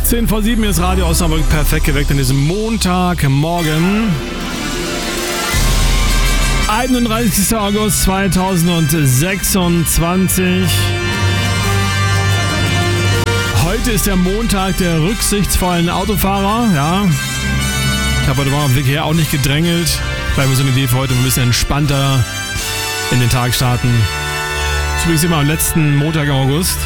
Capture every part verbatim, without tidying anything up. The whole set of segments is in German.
zehn vor sieben ist Radio Osnabrück perfekt geweckt an diesem Montagmorgen. einunddreißigster August zweitausendsechsundzwanzig. Heute ist der Montag der rücksichtsvollen Autofahrer. Ja, ich habe heute Morgen wirklich hier auch nicht gedrängelt. Vielleicht mal so eine Idee für heute, ein bisschen entspannter in den Tag starten. Das ist übrigens immer am letzten Montag im August.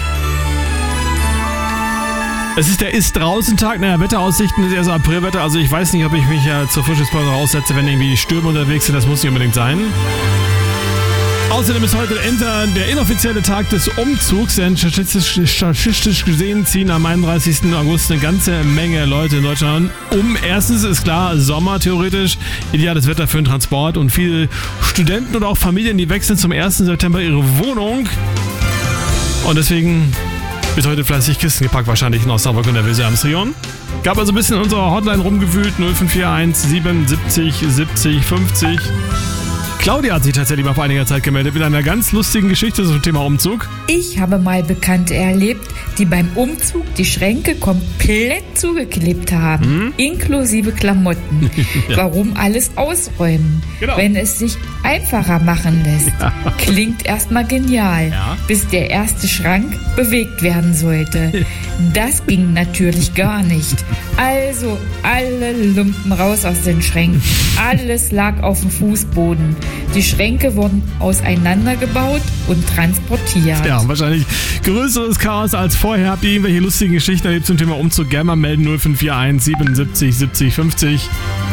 Es ist der Ist-Draußen-Tag, naja, Wetteraussichten ist eher so Aprilwetter, also ich weiß nicht, ob ich mich ja zur Frühstückspause raussetze, wenn irgendwie Stürme unterwegs sind, das muss nicht unbedingt sein. Außerdem ist heute der inoffizielle Tag des Umzugs, denn statistisch, statistisch gesehen ziehen am einunddreißigsten August eine ganze Menge Leute in Deutschland um. Erstens ist klar, Sommer theoretisch, ideales Wetter für den Transport und viele Studenten oder auch Familien, die wechseln zum ersten September ihre Wohnung und deswegen wird heute fleißig Kisten gepackt, wahrscheinlich in Osnabrück und der Weser-Region. Gab also ein bisschen in unserer Hotline rumgewühlt, null fünf vier eins siebenundsiebzig siebzig fünfzig. Claudia hat sich tatsächlich mal vor einiger Zeit gemeldet mit einer ganz lustigen Geschichte zum Thema Umzug. Ich habe mal Bekannte erlebt, die beim Umzug die Schränke komplett zugeklebt haben, hm? inklusive Klamotten. Ja. Warum alles ausräumen? Genau. Wenn es sich einfacher machen lässt. Ja. Klingt erstmal genial, ja. bis der erste Schrank bewegt werden sollte. Das ging natürlich gar nicht. Also alle Lumpen raus aus den Schränken. Alles lag auf dem Fußboden. Die Schränke wurden auseinandergebaut und transportiert. Ja, wahrscheinlich größeres Chaos als vorher. Habt ihr irgendwelche lustigen Geschichten erlebt zum Thema Umzug? Gerne mal melden, null fünf vier eins siebenundsiebzig siebzig fünfzig.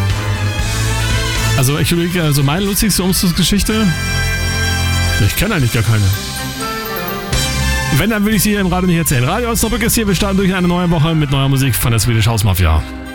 Also ich überlege, also meine lustigste Umzugsgeschichte, ich kenne eigentlich gar keine. Wenn, dann will ich sie hier im Radio nicht erzählen. Radio Osnabrück ist hier, wir starten durch eine neue Woche mit neuer Musik von der Swedish House Mafia.